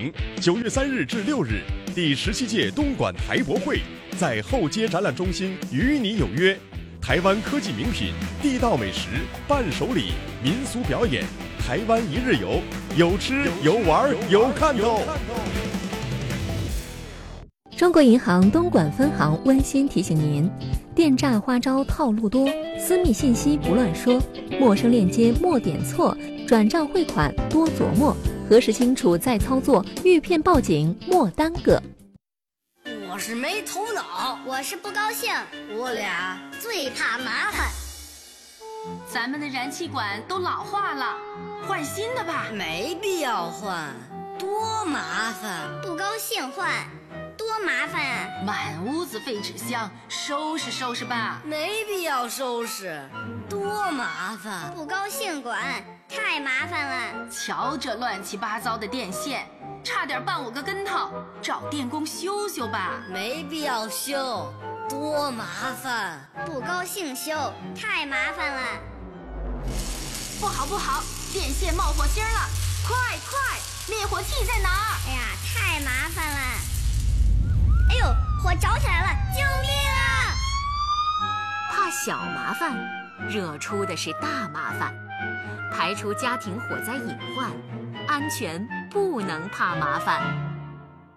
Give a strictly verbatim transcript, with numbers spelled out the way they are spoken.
行。九月三日至六日，第十七届东莞台博会在后街展览中心与你有约。台湾科技名品、地道美食、伴手礼、民俗表演，台湾一日游，有吃有玩有看头。 中国银行东莞分行温馨提醒您：电诈花招套路多，私密信息不乱说，陌生链接莫点错，转账汇款多琢磨，核实清楚再操作，遇骗报警莫耽搁。 我是没头脑， 我是不高兴， 我俩最怕麻烦。 咱们的燃气管都老化了，换新的吧。 没必要换，多麻烦。 不高兴换，多麻烦啊！ 满屋子废纸箱，收拾收拾吧。 没必要收拾，多麻烦。 不高兴管，太麻烦了。 瞧这乱七八糟的电线，差点绊我个跟头，找电工修修吧。 没必要修，多麻烦。 不高兴修，太麻烦了。 不好不好，电线冒火星了，快快，灭火器在哪儿？ 哎呀，太麻烦了。哎呦，火着起来了，救命啊！ 怕小麻烦，惹出的是大麻烦。排除家庭火灾隐患，安全不能怕麻烦。